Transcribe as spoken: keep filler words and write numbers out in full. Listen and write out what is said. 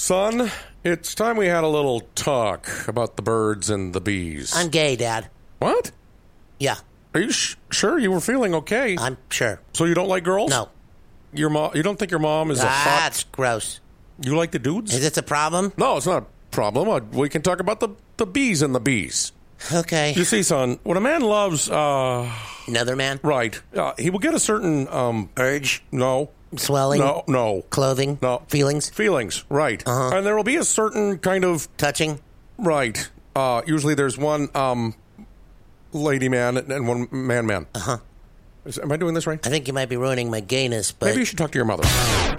Son, it's time we had a little talk about the birds and the bees. I'm gay, Dad. What? Yeah, Are you sh- sure you were feeling okay? I'm sure. So you don't like girls? No. Your mom? You don't think your mom is a hot? That's gross. You like the dudes? Is this a problem? No, it's not a problem. Uh, we can talk about the the bees and the bees. Okay. You see, son, when a man loves, uh, Another man? right, uh, he will get a certain um, Urge? no, Swelling? no, no, Clothing? no Feelings? feelings, right, Uh-huh. and there will be a certain kind of Touching? right. Uh, usually, there's one um, lady man and one man man. Uh-huh. Is, am I doing this right? I think you might be ruining my gayness, but... Maybe you should talk to your mother.